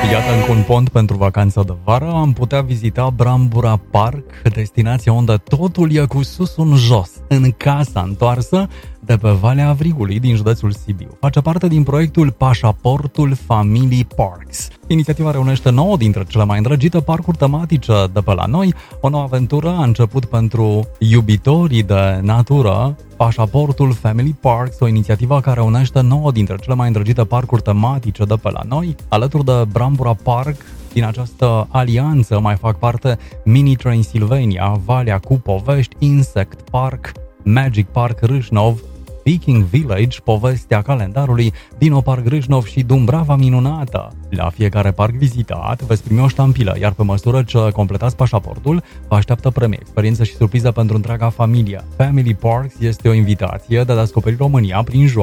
Iată, încă un pont pentru vacanța de vară, am putea vizita Brambura Park, destinația unde totul e cu susul în jos, în casa întoarsă de pe Valea Avrigului din județul Sibiu. Face parte din proiectul Pașaportul Family Parks. Inițiativa reunește 9 dintre cele mai îndrăgite parcuri tematice de pe la noi. O nouă aventură a început pentru iubitorii de natură. Pașaportul Family Parks, o inițiativă care unește 9 dintre cele mai îndrăgite parcuri tematice de pe la noi. Alături de Brambura Park, din această alianță mai fac parte Mini Transylvania, Valea cu Povești, Insect Park, Magic Park Râșnov, Viking Village, povestea calendarului, Dino Park Râșnov și Dumbrava Minunată. La fiecare parc vizitat veți primi o ștampilă, iar pe măsură ce completați pașaportul, vă așteaptă premii, experiență și surpriză pentru întreaga familie. Family Parks este o invitație de a descoperi România prin joacă.